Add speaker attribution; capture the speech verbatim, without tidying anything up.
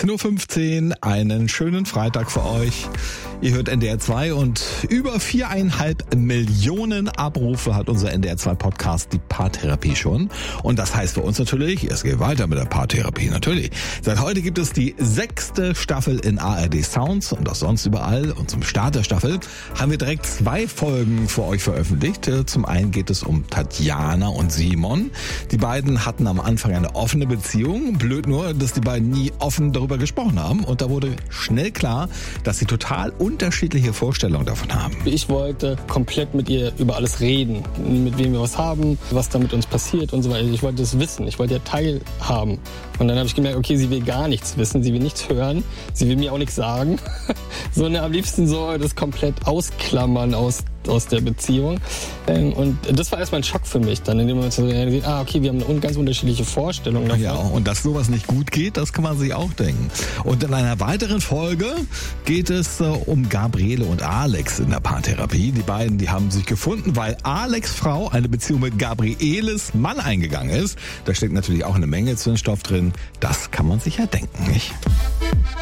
Speaker 1: achtzehn Uhr fünfzehn, einen schönen Freitag für euch. Ihr hört N D R zwei und über viereinhalb Millionen Abrufe hat unser N D R zwei Podcast, die Paartherapie, schon. Und das heißt für uns natürlich, es geht weiter mit der Paartherapie, natürlich. Seit heute gibt es die sechste Staffel in A R D Sounds und auch sonst überall. Und zum Start der Staffel haben wir direkt zwei Folgen für euch veröffentlicht. Zum einen geht es um Tatjana und Simon. Die beiden hatten am Anfang eine offene Beziehung. Blöd nur, dass die beiden nie offen darüber gesprochen haben. Und da wurde schnell klar, dass sie total unterschiedliche Vorstellungen davon haben.
Speaker 2: Ich wollte komplett mit ihr über alles reden, mit wem wir was haben, was da mit uns passiert und so weiter. Ich wollte das wissen, ich wollte ja teilhaben. Und dann habe ich gemerkt, okay, sie will gar nichts wissen, sie will nichts hören, sie will mir auch nichts sagen, sondern am liebsten so das komplett ausklammern aus aus der Beziehung. Und das war erstmal ein Schock für mich, dann in dem Moment zu sehen, ah, okay, wir haben eine ganz unterschiedliche Vorstellung davon.
Speaker 1: Ja, und dass sowas nicht gut geht, das kann man sich auch denken. Und in einer weiteren Folge geht es äh, um Gabriele und Alex in der Paartherapie. Die beiden, die haben sich gefunden, weil Alex' Frau eine Beziehung mit Gabrieles Mann eingegangen ist. Da steckt natürlich auch eine Menge Zündstoff drin. Das kann man sich ja denken, nicht?